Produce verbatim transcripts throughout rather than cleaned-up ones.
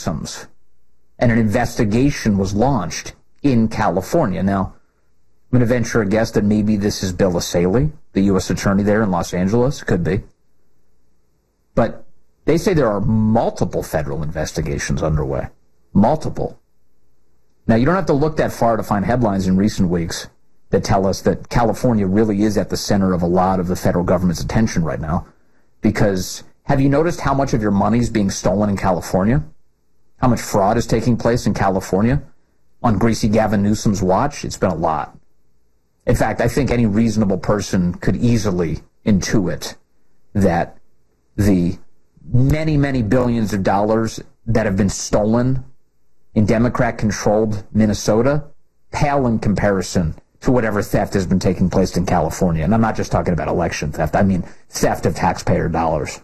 Newsoms, and an investigation was launched in California. Now, I'm going to venture a guess that maybe this is Bill Asaley, the U S attorney there in Los Angeles. Could be. But they say there are multiple federal investigations underway. Multiple. Now, you don't have to look that far to find headlines in recent weeks that tell us that California really is at the center of a lot of the federal government's attention right now. Because have you noticed how much of your money is being stolen in California? How much fraud is taking place in California? On greasy Gavin Newsom's watch, it's been a lot. In fact, I think any reasonable person could easily intuit that the many, many billions of dollars that have been stolen in Democrat-controlled Minnesota pale in comparison to whatever theft has been taking place in California. And I'm not just talking about election theft. I mean theft of taxpayer dollars.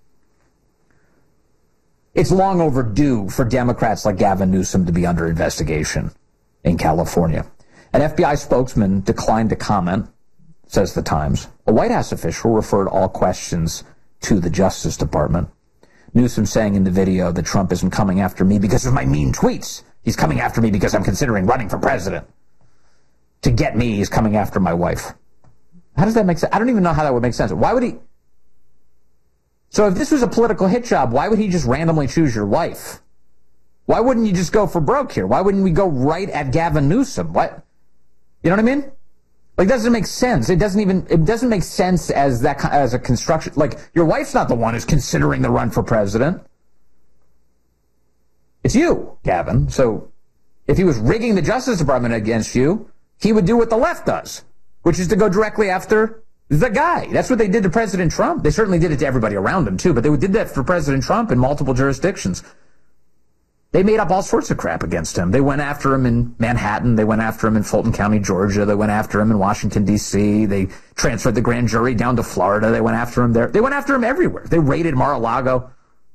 It's long overdue for Democrats like Gavin Newsom to be under investigation in California. An F B I spokesman declined to comment, says the Times. A White House official referred all questions to the Justice Department. Newsom saying in the video that Trump isn't coming after me because of my mean tweets. He's coming after me because I'm considering running for president. To get me, he's coming after my wife. How does that make sense? I don't even know how that would make sense. Why would he? So if this was a political hit job, why would he just randomly choose your wife? Why wouldn't you just go for broke here? Why wouldn't we go right at Gavin Newsom? What? You know what I mean? Like, it doesn't make sense. It doesn't even, it doesn't make sense as that, as a construction. Like, your wife's not the one who's considering the run for president. It's you, Gavin. So if he was rigging the Justice Department against you, he would do what the left does, which is to go directly after the guy. That's what they did to President Trump. They certainly did it to everybody around him, too, but they did that for President Trump in multiple jurisdictions. They made up all sorts of crap against him. They went after him in Manhattan. They went after him in Fulton County, Georgia. They went after him in Washington, D C They transferred the grand jury down to Florida. They went after him there. They went after him everywhere. They raided Mar-a-Lago.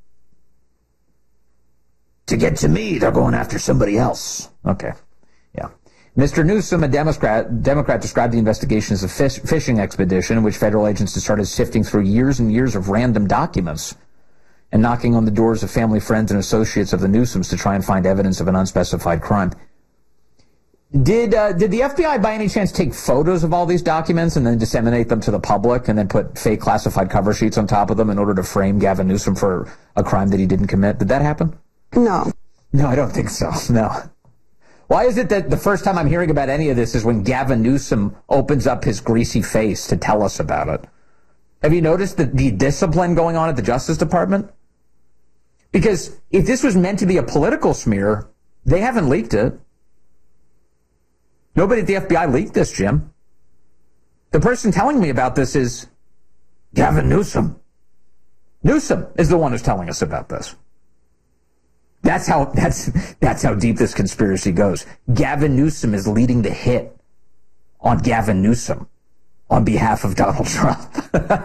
To get to me, they're going after somebody else. Okay, yeah. Mister Newsom, a Democrat, Democrat described the investigation as a fish, fishing expedition in which federal agents had started sifting through years and years of random documents and knocking on the doors of family, friends, and associates of the Newsoms to try and find evidence of an unspecified crime. Did uh, did the F B I by any chance take photos of all these documents and then disseminate them to the public and then put fake classified cover sheets on top of them in order to frame Gavin Newsom for a crime that he didn't commit? Did that happen? No. No, I don't think so. No. Why is it that the first time I'm hearing about any of this is when Gavin Newsom opens up his greasy face to tell us about it? Have you noticed the, the discipline going on at the Justice Department? Because if this was meant to be a political smear, they haven't leaked it. Nobody at the F B I leaked this, Jim. The person telling me about this is Gavin Newsom. Newsom is the one who's telling us about this. That's how that's that's how deep this conspiracy goes. Gavin Newsom is leading the hit on Gavin Newsom on behalf of Donald Trump.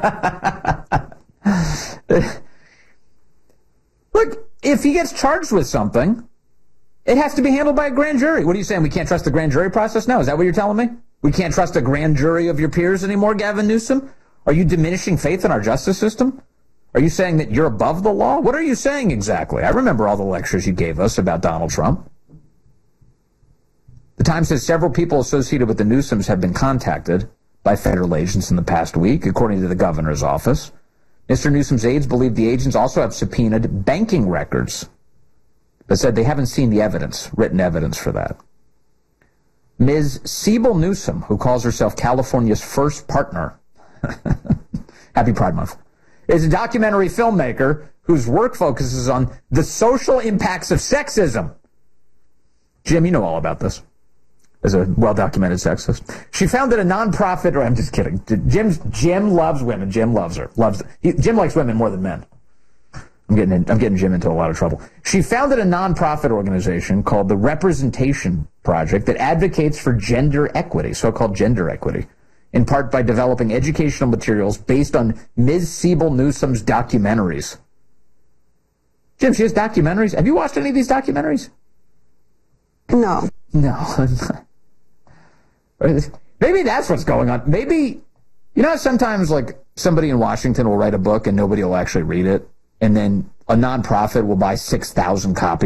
Look, if he gets charged with something, it has to be handled by a grand jury. What are you saying? We can't trust the grand jury process now? Is that what you're telling me? We can't trust a grand jury of your peers anymore, Gavin Newsom? Are you diminishing faith in our justice system? Are you saying that you're above the law? What are you saying exactly? I remember all the lectures you gave us about Donald Trump. The Times says several people associated with the Newsoms have been contacted by federal agents in the past week, according to the governor's office. Mister Newsom's aides believe the agents also have subpoenaed banking records, but said they haven't seen the evidence, written evidence for that. Miz Siebel Newsom, who calls herself California's first partner, happy Pride Month, is a documentary filmmaker whose work focuses on the social impacts of sexism. Jim, you know all about this. As a well-documented sexist. She founded a nonprofit, or I'm just kidding. Jim's, Jim loves women. Jim loves her. Loves. He, Jim likes women more than men. I'm getting in, I'm getting Jim into a lot of trouble. She founded a nonprofit organization called the Representation Project that advocates for gender equity, so-called gender equity, in part by developing educational materials based on Miz Siebel Newsom's documentaries. Jim, she has documentaries. Have you watched any of these documentaries? No. No. Maybe that's what's going on. Maybe, you know, sometimes like somebody in Washington will write a book and nobody will actually read it, and then a nonprofit will buy six thousand copies